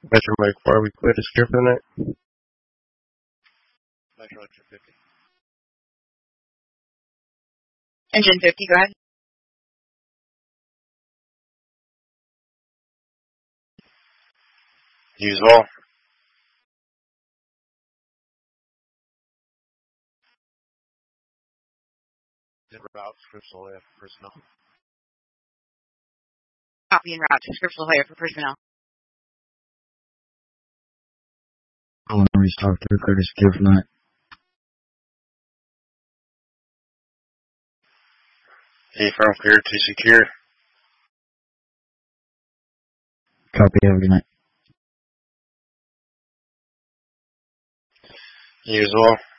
Metro Mike 4, we clear the script on it. Metro Electric 50. Engine 50, go ahead. Use all. Route Scriptural Layer for personnel. Copy and route to Scriptural Layer for personnel. Illinois Stock 3 Curtis Clear for night. Firm clear to secure. Copy, have a good night. Use all.